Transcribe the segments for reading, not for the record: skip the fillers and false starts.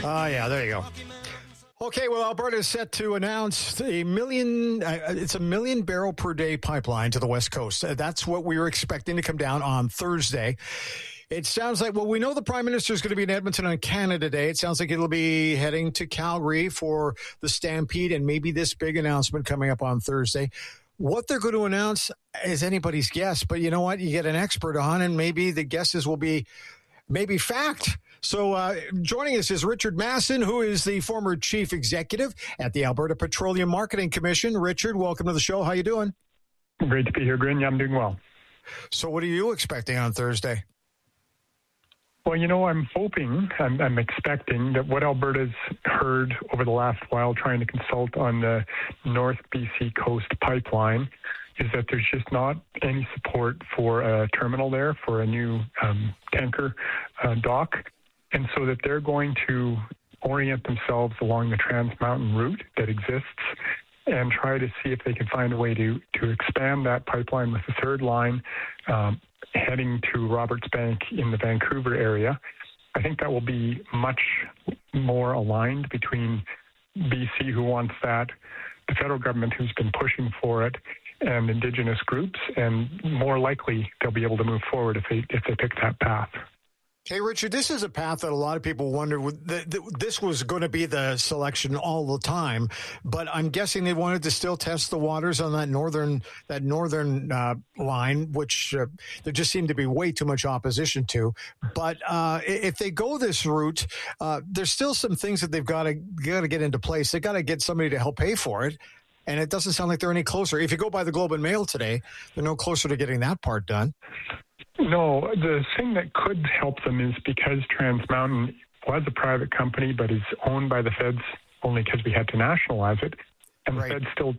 Yeah, there you go. Okay, well, Alberta is set to announce it's a 1 million barrel per day pipeline to the West Coast. That's what we were expecting to come down on Thursday. It sounds like, well, we know the Prime Minister is going to be in Edmonton on Canada Day. It sounds like it'll be heading to Calgary for the Stampede and maybe this big announcement coming up on Thursday. What they're going to announce is anybody's guess, but you know what? You get an expert on, and maybe the guesses will be maybe fact. So joining us is Richard Masson, who is the former chief executive at the Alberta Petroleum Marketing Commission. Richard, welcome to the show. How you doing? Great to be here, Grin. Yeah, I'm doing well. So what are you expecting on Thursday? Well, I'm hoping, I'm expecting that what Alberta's heard over the last while trying to consult on the North BC Coast pipeline is that there's just not any support for a terminal there, for a new tanker dock. And so that they're going to orient themselves along the Trans Mountain route that exists and try to see if they can find a way to expand that pipeline with a third line heading to Roberts Bank in the Vancouver area. I think that will be much more aligned between BC, who wants that, the federal government, who's been pushing for it, and Indigenous groups, and more likely they'll be able to move forward if they pick that path. Hey, Richard, this is a path that a lot of people wondered this was going to be the selection all the time, but I'm guessing they wanted to still test the waters on that northern line, which there just seemed to be way too much opposition to. But if they go this route, there's still some things that they've got to get into place. They got to get somebody to help pay for it, and it doesn't sound like they're any closer. If you go by the Globe and Mail today, they're no closer to getting that part done. No, the thing that could help them is because Trans Mountain was a private company but is owned by the feds only because we had to nationalize it, and right. The feds still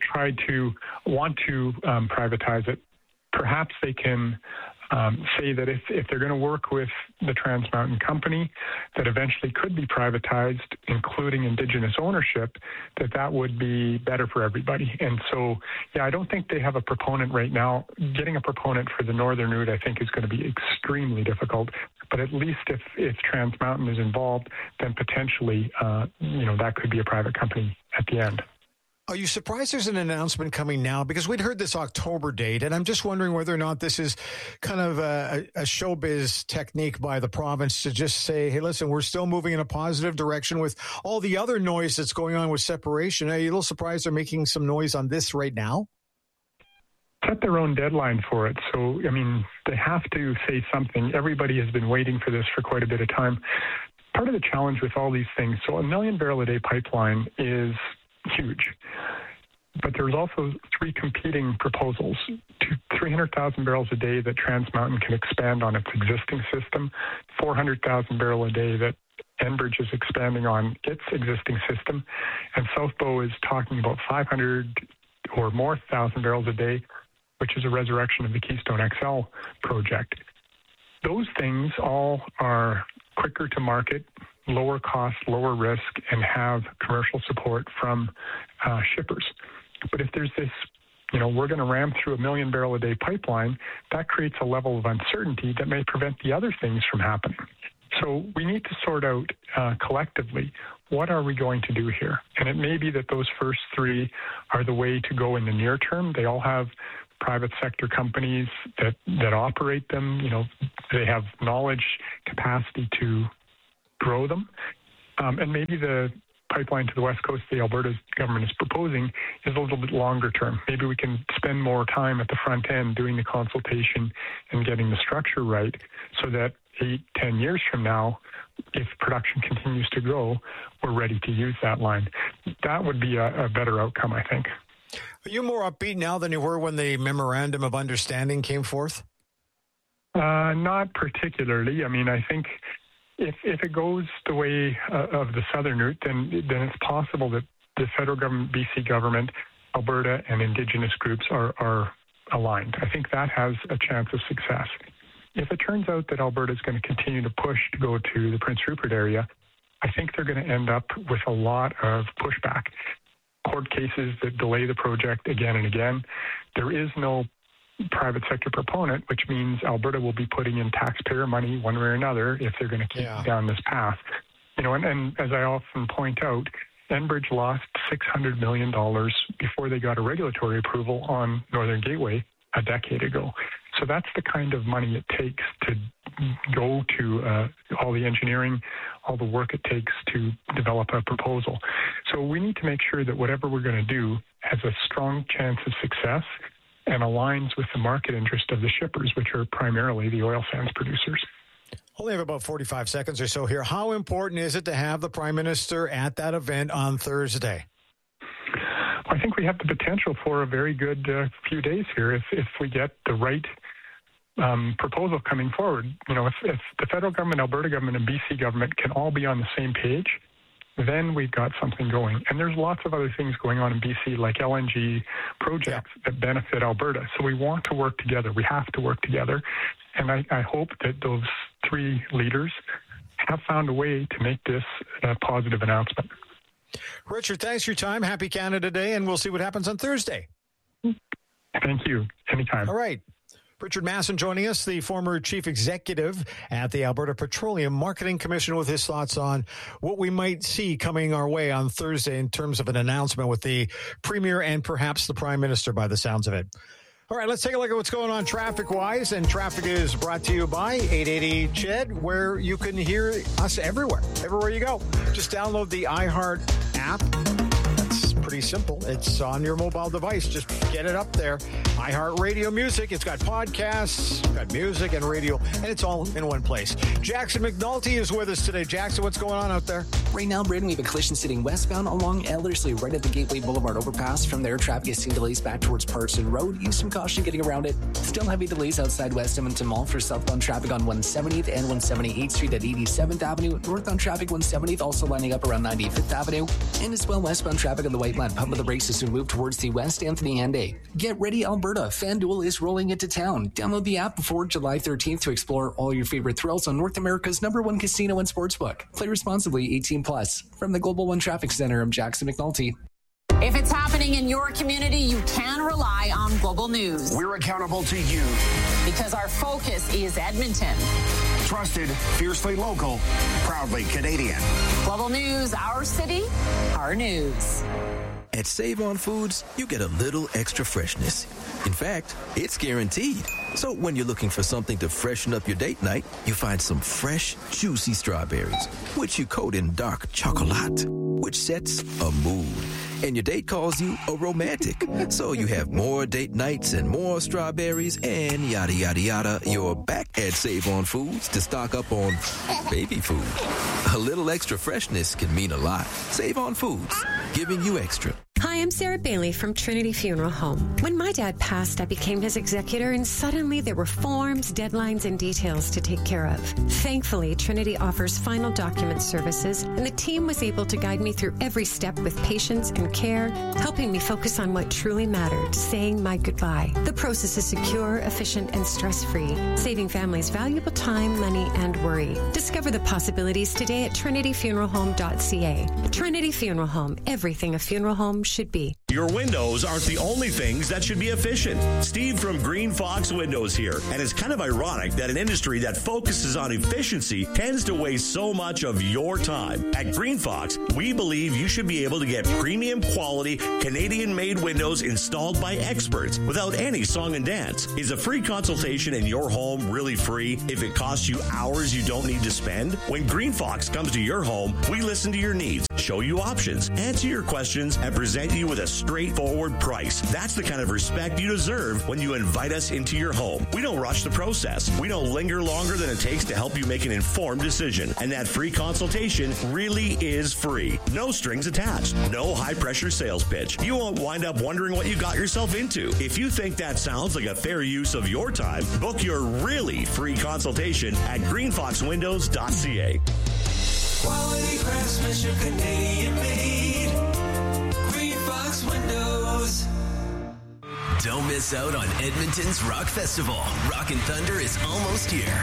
want to privatize it. Perhaps they can say that if they're going to work with the Trans Mountain company that eventually could be privatized, including Indigenous ownership, that would be better for everybody. And so, yeah, I don't think they have a proponent right now. Getting a proponent for the northern route, I think, is going to be extremely difficult. But at least if Trans Mountain is involved, then potentially, that could be a private company at the end. Are you surprised there's an announcement coming now? Because we'd heard this October date, and I'm just wondering whether or not this is kind of a showbiz technique by the province to just say, hey, listen, we're still moving in a positive direction with all the other noise that's going on with separation. Are you a little surprised they're making some noise on this right now? Set their own deadline for it. So, they have to say something. Everybody has been waiting for this for quite a bit of time. Part of the challenge with all these things, so a 1 million barrel a day pipeline is huge. But there's also 3 competing proposals, 300,000 barrels a day that Trans Mountain can expand on its existing system, 400,000 barrel a day that Enbridge is expanding on its existing system, and South Bow is talking about 500 or more thousand barrels a day, which is a resurrection of the Keystone XL project. Those things all are quicker to market, lower cost, lower risk, and have commercial support from shippers. But if there's this, we're going to ram through a 1 million barrel a day pipeline, that creates a level of uncertainty that may prevent the other things from happening. So we need to sort out collectively, what are we going to do here? And it may be that those first 3 are the way to go in the near term. They all have private sector companies that operate them. They have knowledge, capacity to grow them. And maybe the pipeline to the West Coast the Alberta government is proposing is a little bit longer term. Maybe we can spend more time at the front end doing the consultation and getting the structure right so that 8-10 years from now, if production continues to grow, we're ready to use that line. That would be a better outcome, I think. Are you more upbeat now than you were when the Memorandum of Understanding came forth? Not particularly. I think if it goes the way of the southern route, then it's possible that the federal government, BC government, Alberta, and Indigenous groups are aligned. I think that has a chance of success. If it turns out that Alberta is going to continue to push to go to the Prince Rupert area, I think they're going to end up with a lot of pushback. Court cases that delay the project again and again. There is no private sector proponent, which means Alberta will be putting in taxpayer money one way or another if they're going to keep down this path. And as I often point out, Enbridge lost $600 million before they got a regulatory approval on Northern Gateway a decade ago. So that's the kind of money it takes to go to all the engineering, all the work it takes to develop a proposal. So we need to make sure that whatever we're going to do has a strong chance of success and aligns with the market interest of the shippers, which are primarily the oil sands producers. Only have about 45 seconds or so here. How important is it to have the Prime Minister at that event on Thursday? I think we have the potential for a very good few days here if we get the right proposal coming forward. If the federal government, Alberta government, and BC government can all be on the same page, then we've got something going. And there's lots of other things going on in BC, like LNG projects that benefit Alberta. So we want to work together. We have to work together. And I hope that those three leaders have found a way to make this a positive announcement. Richard, thanks for your time. Happy Canada Day, and we'll see what happens on Thursday. Thank you. Anytime. All right. Richard Masson joining us, the former chief executive at the Alberta Petroleum Marketing Commission, with his thoughts on what we might see coming our way on Thursday in terms of an announcement with the Premier and perhaps the Prime Minister by the sounds of it. All right, let's take a look at what's going on traffic-wise, and traffic is brought to you by 880 CHED, where you can hear us everywhere you go. Just download the iHeart app. That's pretty simple. It's on your mobile device. Just get it up there. iHeart Radio Music. It's got podcasts, got music and radio, and it's all in one place. Jackson McNulty is with us today. Jackson, what's going on out there? Right now, Braden, we have a collision sitting westbound along Ellerslie, right at the Gateway Boulevard overpass. From there, traffic is seeing delays back towards Parson Road. Use some caution getting around it. Still heavy delays outside West Edmonton Mall for southbound traffic on 170th and 178th Street at 87th Avenue. Northbound traffic 170th also lining up around 95th Avenue. And as well, westbound traffic on the Whiteland Pump of the Brakes as we move towards the West Anthony Henday. Get ready, Alberta. FanDuel is rolling into town. Download the app before July 13th to explore all your favorite thrills on North America's #1 casino and sportsbook. Play responsibly, 18+. From the Global One Traffic Center, I'm Jackson McNulty. If it's happening in your community, you can rely on Global News. We're accountable to you. Because our focus is Edmonton. Trusted, fiercely local, proudly Canadian. Global News, our city, our news. At Save On Foods, you get a little extra freshness. In fact, it's guaranteed. So when you're looking for something to freshen up your date night, you find some fresh, juicy strawberries, which you coat in dark chocolate, which sets a mood. And your date calls you a romantic. So you have more date nights and more strawberries and yada, yada, yada. You're back at Save On Foods to stock up on baby food. A little extra freshness can mean a lot. Save On Foods, giving you extra. Hi, I'm Sarah Bailey from Trinity Funeral Home. When my dad passed, I became his executor, and suddenly there were forms, deadlines, and details to take care of. Thankfully, Trinity offers final document services, and the team was able to guide me through every step with patience and care, helping me focus on what truly mattered, saying my goodbye. The process is secure, efficient, and stress-free, saving families valuable time, money, and worry. Discover the possibilities today at trinityfuneralhome.ca. Trinity Funeral Home, everything a funeral home should be. Your windows aren't the only things that should be efficient. Steve from Green Fox Windows here. And it's kind of ironic that an industry that focuses on efficiency tends to waste so much of your time. At Green Fox, we believe you should be able to get premium quality Canadian-made windows installed by experts without any song and dance. Is a free consultation in your home really free if it costs you hours you don't need to spend? When Green Fox comes to your home, we listen to your needs, show you options, answer your questions, and present you with a straightforward price. That's the kind of respect you deserve when you invite us into your home. We don't rush the process. We don't linger longer than it takes to help you make an informed decision. And that free consultation really is free. No strings attached. No high-pressure sales pitch. You won't wind up wondering what you got yourself into. If you think that sounds like a fair use of your time, book your really free consultation at greenfoxwindows.ca. Quality craftsmanship, Canadian made. Green Fox Windows. Don't miss out on Edmonton's Rock Festival. Rockin' Thunder is almost here.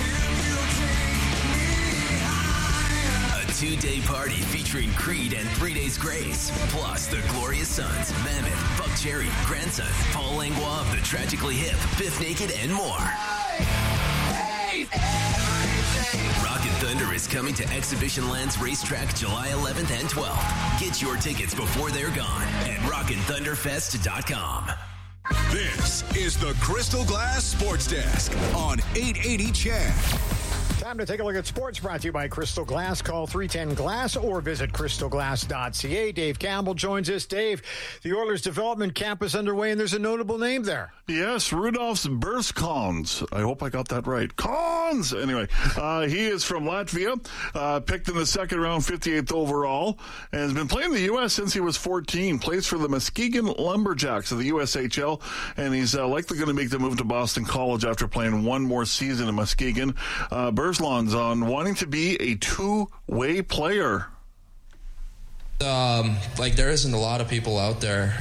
A 2-day party featuring Creed and 3 Days Grace. Plus the Glorious Sons, Mammoth, Buck Cherry, Grandson, Paul Langlois of the Tragically Hip, Fifth Naked, and more. Rockin' Thunder is coming to Exhibition Lands Racetrack July 11th and 12th. Get your tickets before they're gone at rockinthunderfest.com. This is the Crystal Glass Sports Desk on 880 CHED. Time to take a look at sports, brought to you by Crystal Glass. Call 310-GLASS or visit crystalglass.ca. Dave Campbell joins us. Dave, the Oilers development camp is underway, and there's a notable name there. Yes, Rudolfs Burskons. I hope I got that right. Cons! Anyway, he is from Latvia, picked in the second round, 58th overall, and has been playing in the U.S. since he was 14. Plays for the Muskegon Lumberjacks of the USHL, and he's likely going to make the move to Boston College after playing one more season in Muskegon. Burslon's on wanting to be a two-way player. There isn't a lot of people out there.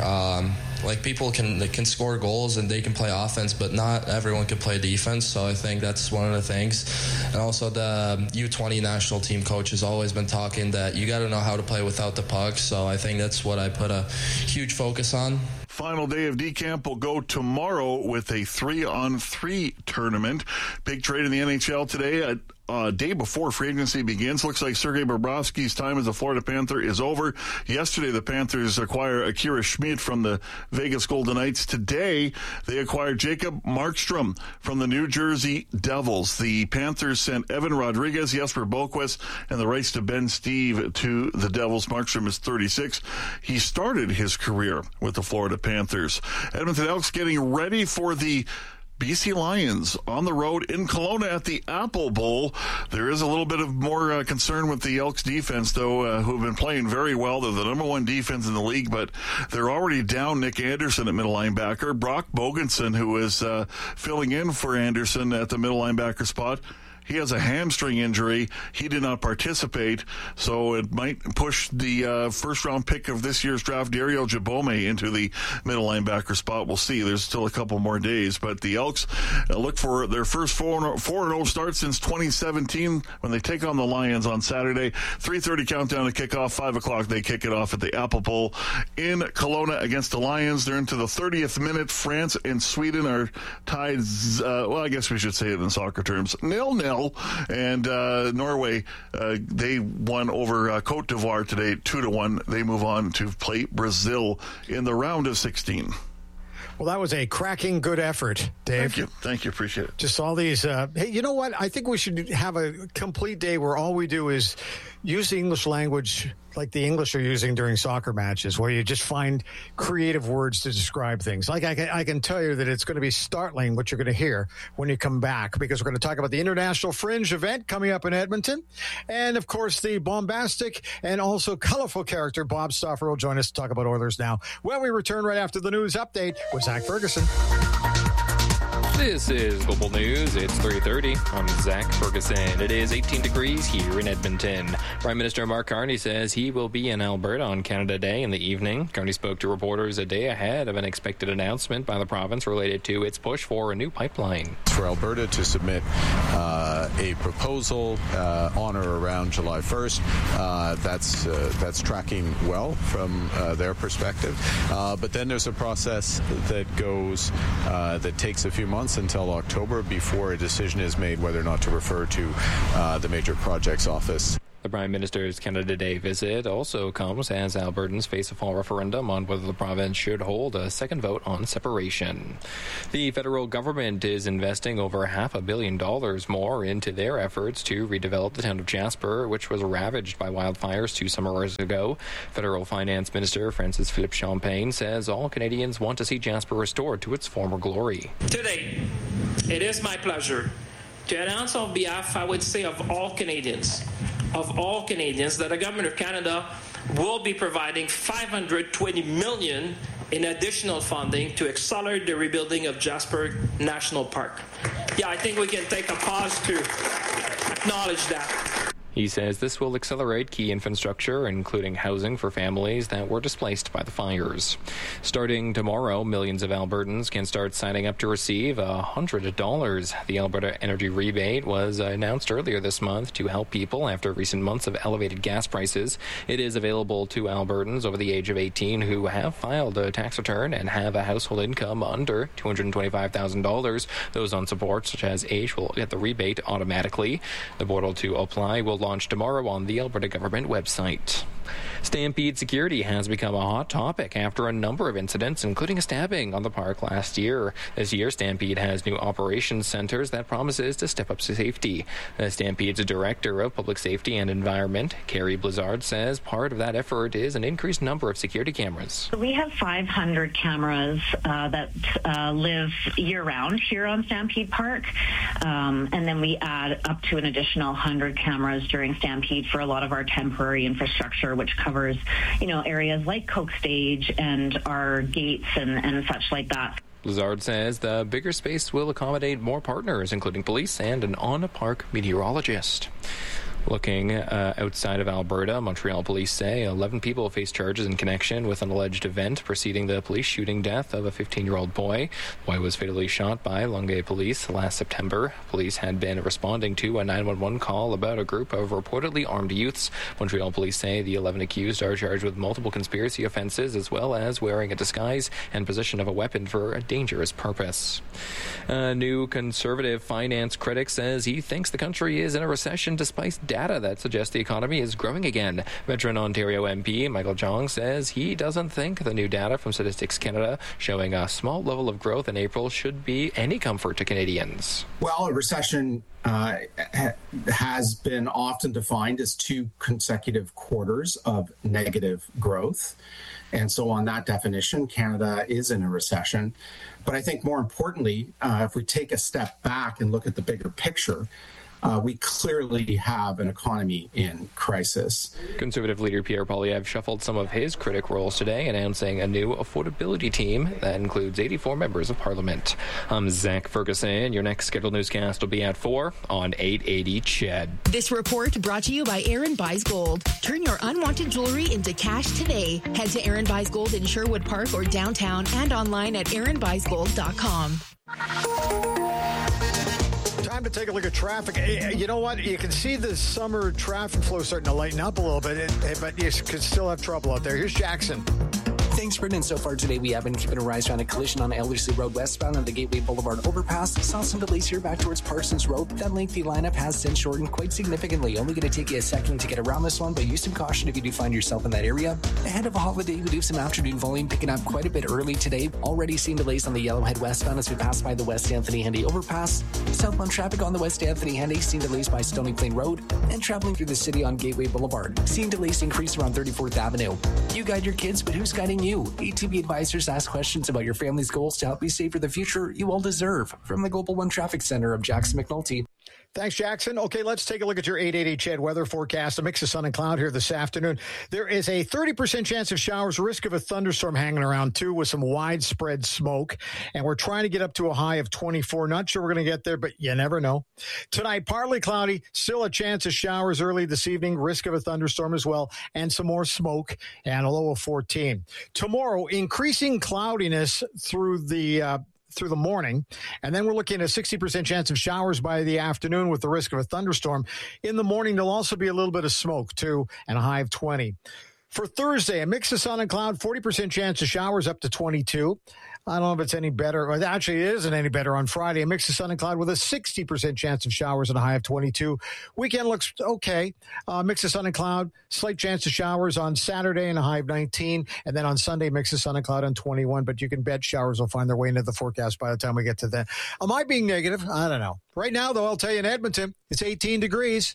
People can score goals and they can play offense, but not everyone can play defense. So I think that's one of the things. And also the U20 national team coach has always been talking that you got to know how to play without the puck. So I think that's what I put a huge focus on. Final day of D camp will go tomorrow with a 3-on-3 tournament. Big trade in the NHL today. Day before free agency begins. Looks like Sergei Bobrovsky's time as a Florida Panther is over. Yesterday, the Panthers acquired Akira Schmid from the Vegas Golden Knights. Today, they acquired Jacob Markstrom from the New Jersey Devils. The Panthers sent Evan Rodriguez, Jesper Boquist, and the rights to Ben Steve to the Devils. Markstrom is 36. He started his career with the Florida Panthers. Edmonton Elks getting ready for the BC Lions on the road in Kelowna at the Apple Bowl. There is a little bit of more concern with the Elks defense, though, who have been playing very well. They're the number one defense in the league, but they're already down Nick Anderson at middle linebacker. Brock Bogenson, who is filling in for Anderson at the middle linebacker spot, he has a hamstring injury. He did not participate, so it might push the first-round pick of this year's draft, Dario Jabome, into the middle linebacker spot. We'll see. There's still a couple more days, but the Elks look for their first 4-0 start since 2017 when they take on the Lions on Saturday. 3:30 countdown to kickoff. 5 o'clock they kick it off at the Apple Bowl in Kelowna against the Lions. They're into the 30th minute. France and Sweden are tied, I guess we should say it in soccer terms, 0-0. And Norway, they won over Cote d'Ivoire today, 2-1. They move on to play Brazil in the round of 16. Well, that was a cracking good effort, Dave. Thank you. Appreciate it. Just all these. Hey, you know what? I think we should have a complete day where all we do is use the English language like the English are using during soccer matches, where you just find creative words to describe things. Like I can tell you that it's going to be startling what you're going to hear when you come back, because we're going to talk about the International Fringe event coming up in Edmonton. And, of course, the bombastic and also colorful character Bob Stauffer will join us to talk about Oilers Now when we return right after the news update with Zach Ferguson. This is Global News. It's 3:30. I'm Zach Ferguson. It is 18 degrees here in Edmonton. Prime Minister Mark Carney says he will be in Alberta on Canada Day in the evening. Carney spoke to reporters a day ahead of an expected announcement by the province related to its push for a new pipeline. For Alberta to submit a proposal on or around July 1st, that's tracking well from their perspective. But then there's a process that goes that takes a few months until October before a decision is made whether or not to refer to the Major Projects Office. The Prime Minister's Canada Day visit also comes as Albertans face a fall referendum on whether the province should hold a second vote on separation. The federal government is investing over $500 million more into their efforts to redevelop the town of Jasper, which was ravaged by wildfires 2 summers ago. Federal Finance Minister Francis Philippe Champagne says all Canadians want to see Jasper restored to its former glory. Today, it is my pleasure to announce on behalf, I would say, of all Canadians, that the Government of Canada will be providing $520 million in additional funding to accelerate the rebuilding of Jasper National Park. Yeah, I think we can take a pause to acknowledge that. He says this will accelerate key infrastructure, including housing for families that were displaced by the fires. Starting tomorrow, millions of Albertans can start signing up to receive $100. The Alberta Energy Rebate was announced earlier this month to help people after recent months of elevated gas prices. It is available to Albertans over the age of 18 who have filed a tax return and have a household income under $225,000. Those on support, such as age, will get the rebate automatically. The portal to apply will launch tomorrow on the Alberta government website. Stampede security has become a hot topic after a number of incidents, including a stabbing on the park last year. This year, Stampede has new operations centers that promises to step up safety. Stampede's Director of Public Safety and Environment, Carrie Blizzard, says part of that effort is an increased number of security cameras. We have 500 cameras that live year-round here on Stampede Park, and then we add up to an additional 100 cameras during Stampede for a lot of our temporary infrastructure, which covers, areas like Coke Stage and our gates and such like that. Blizzard says the bigger space will accommodate more partners, including police and an on-park meteorologist. Looking outside of Alberta, Montreal police say 11 people face charges in connection with an alleged event preceding the police shooting death of a 15-year-old boy. The boy was fatally shot by Longueuil police last September. Police had been responding to a 911 call about a group of reportedly armed youths. Montreal police say the 11 accused are charged with multiple conspiracy offenses as well as wearing a disguise and possession of a weapon for a dangerous purpose. A new conservative finance critic says he thinks the country is in a recession despite data that suggests the economy is growing again. Veteran Ontario MP Michael Jong says he doesn't think the new data from Statistics Canada showing a small level of growth in April should be any comfort to Canadians. Well, a recession has been often defined as 2 consecutive quarters of negative growth. And so on that definition, Canada is in a recession. But I think more importantly, if we take a step back and look at the bigger picture, we clearly have an economy in crisis. Conservative leader Pierre Poilievre shuffled some of his critic roles today, announcing a new affordability team that includes 84 members of parliament. I'm Zach Ferguson. Your next scheduled newscast will be at 4 on 880 CHED. This report brought to you by Aaron Buys Gold. Turn your unwanted jewelry into cash today. Head to Aaron Buys Gold in Sherwood Park or downtown and online at aaronbuysgold.com. Time to take a look at traffic. You know what? You can see the summer traffic flow starting to lighten up a little bit, but you could still have trouble out there. Here's Jackson. Thanks, Brendan. So far today, we have been keeping a rise around a collision on Ellerslie Road westbound on the Gateway Boulevard overpass. Saw some delays here back towards Parsons Road. That lengthy lineup has since shortened quite significantly. Only going to take you a second to get around this one, but use some caution if you do find yourself in that area. Ahead of a holiday, we do have some afternoon volume picking up quite a bit early today. Already seeing delays on the Yellowhead westbound as we pass by the West Anthony Henday overpass. Southbound traffic on the West Anthony Henday, seeing delays by Stony Plain Road, and traveling through the city on Gateway Boulevard. Seeing delays increase around 34th Avenue. You guide your kids, but who's guiding you? ATB advisors ask questions about your family's goals to help you save for the future you all deserve. From the Global One Traffic Center of Jackson McNulty. Thanks, Jackson. Okay, let's take a look at your 880 CHED weather forecast. A mix of sun and cloud here this afternoon. There is a 30% chance of showers, risk of a thunderstorm hanging around, too, with some widespread smoke. And we're trying to get up to a high of 24. Not sure we're going to get there, but you never know. Tonight, partly cloudy, still a chance of showers early this evening, risk of a thunderstorm as well, and some more smoke, and a low of 14. Tomorrow, increasing cloudiness through the morning, and then we're looking at a 60% chance of showers by the afternoon with the risk of a thunderstorm. In the morning, there'll also be a little bit of smoke, too, and a high of 20. For Thursday, a mix of sun and cloud, 40% chance of showers up to 22. I don't know if it's any better, or actually it isn't any better on Friday. A mix of sun and cloud with a 60% chance of showers and a high of 22. Weekend looks okay. Mix of sun and cloud, slight chance of showers on Saturday and a high of 19. And then on Sunday, mix of sun and cloud on 21. But you can bet showers will find their way into the forecast by the time we get to that. Am I being negative? I don't know. Right now, though, I'll tell you in Edmonton, it's 18 degrees.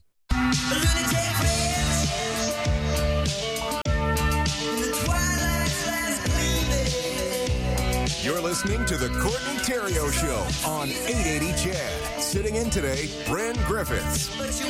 You're listening to the Courtney Theriault Show on 880 CHED. Sitting in today, Bren Griffiths.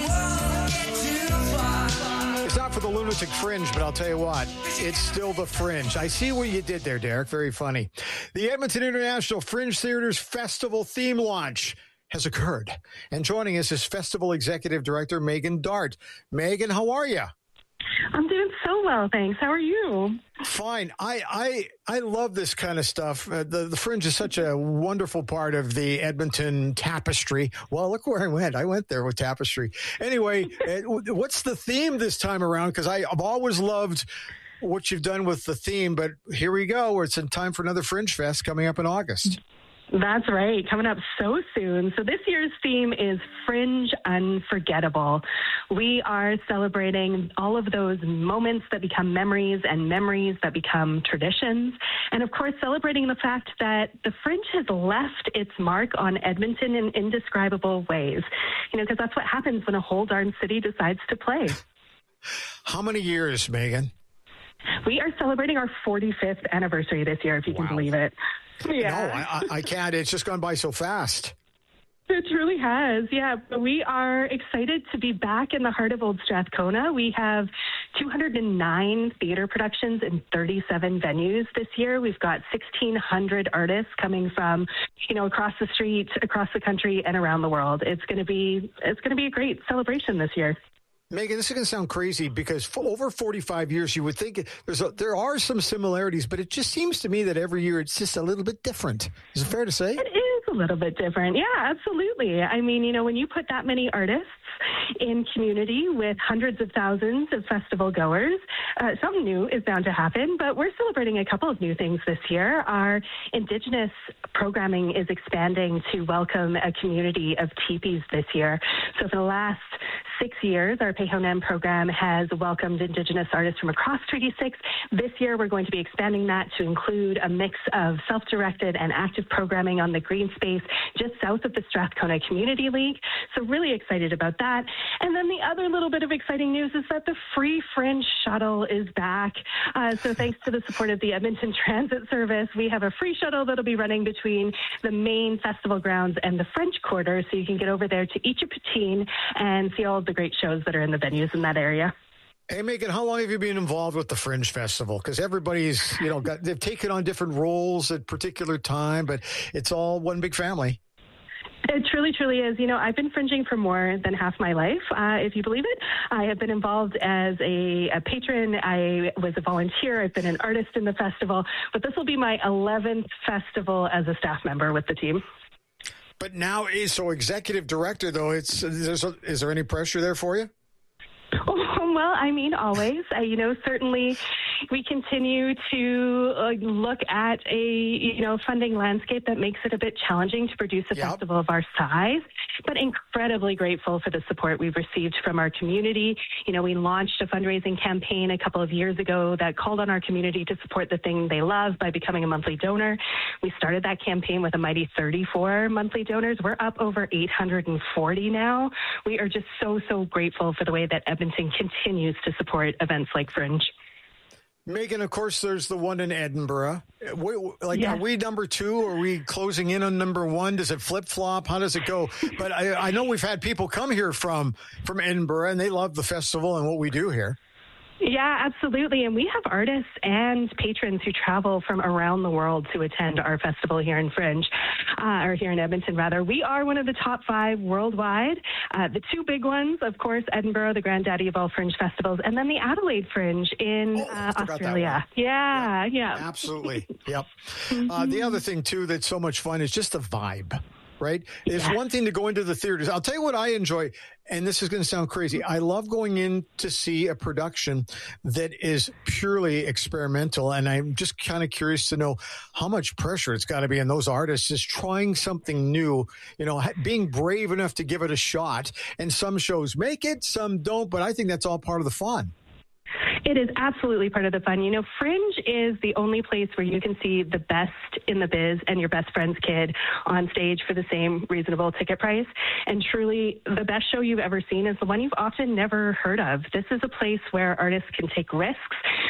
It's not for the lunatic fringe, but I'll tell you what, it's still the fringe. I see what you did there, Derek. Very funny. The Edmonton International Fringe Theatre's Festival theme launch has occurred. And joining us is Festival Executive Director Megan Dart. Megan, how are you? I'm doing so well, thanks. How are you? Fine. I love this kind of stuff. The Fringe is such a wonderful part of the Edmonton tapestry. Well, look where I went. I went there with tapestry. Anyway, what's the theme this time around? Because I've always loved what you've done with the theme, but here we go. It's in time for another Fringe Fest coming up in August. That's right, coming up so soon. So this year's theme is Fringe Unforgettable. We are celebrating all of those moments that become memories and memories that become traditions. And of course, celebrating the fact that the Fringe has left its mark on Edmonton in indescribable ways. You know, because that's what happens when a whole darn city decides to play. How many years, Megan? We are celebrating our 45th anniversary this year, if you can believe it. Yeah. No, I can't. It's just gone by so fast. It truly has, yeah. We are excited to be back in the heart of Old Strathcona. We have 209 theater productions in 37 venues this year. We've got 1,600 artists coming from, you know, across the street, across the country, and around the world. It's going to be a great celebration this year. Megan, this is going to sound crazy because for over 45 years, you would think there are some similarities, but it just seems to me that every year it's just a little bit different. Is it fair to say? It is a little bit different. Yeah, absolutely. I mean, you know, when you put that many artists in community with hundreds of thousands of festival goers, something new is bound to happen, but we're celebrating a couple of new things this year. Our Indigenous programming is expanding to welcome a community of teepees this year. So for the last 6 years, our Pehonem program has welcomed Indigenous artists from across Treaty 6. This year, we're going to be expanding that to include a mix of self-directed and active programming on the green space just south of the Strathcona Community League. So really excited about that. And then the other little bit of exciting news is that the Free Fringe Shuttle is back. So thanks to the support of the Edmonton Transit Service, we have a free shuttle that'll be running between the main festival grounds and the French Quarter, so you can get over there to eat your poutine and see all of the great shows that are in the venues in that area. Hey, Megan, how long have you been involved with the Fringe Festival? Because everybody's, you know, they've taken on different roles at particular time, but it's all one big family. It truly, truly is. You know, I've been fringing for more than half my life, if you believe it. I have been involved as a patron. I was a volunteer. I've been an artist in the festival. But this will be my 11th festival as a staff member with the team. But now, so executive director, though, is there any pressure there for you? Oh, well, I mean, always. You know, certainly we continue to look at a, you know, funding landscape that makes it a bit challenging to produce a festival of our size, but incredibly grateful for the support we've received from our community. You know, we launched a fundraising campaign a couple of years ago that called on our community to support the thing they love by becoming a monthly donor. We started that campaign with a mighty 34 monthly donors. We're up over 840 now. We are just so, so grateful for the way that Edmonton continues to support events like Fringe. Megan, of course, there's the one in Edinburgh. Are we number 2? Or are we closing in on number 1? Does it flip-flop? How does it go? But I know we've had people come here from Edinburgh, and they love the festival and what we do here. Yeah, absolutely. And we have artists and patrons who travel from around the world to attend our festival here in Fringe, or here in Edmonton, rather. We are one of the top 5 worldwide. The 2 big ones, of course, Edinburgh, the granddaddy of all Fringe festivals, and then the Adelaide Fringe in Australia. Yeah. Absolutely. Yep. The other thing, too, that's so much fun is just the vibe. Right? It's one thing to go into the theaters. I'll tell you what I enjoy, and this is going to sound crazy. I love going in to see a production that is purely experimental, and I'm just kind of curious to know how much pressure it's got to be on those artists just trying something new, you know, being brave enough to give it a shot. And some shows make it, some don't, but I think that's all part of the fun. It is absolutely part of the fun. You know, Fringe is the only place where you can see the best in the biz and your best friend's kid on stage for the same reasonable ticket price. And truly, the best show you've ever seen is the one you've often never heard of. This is a place where artists can take risks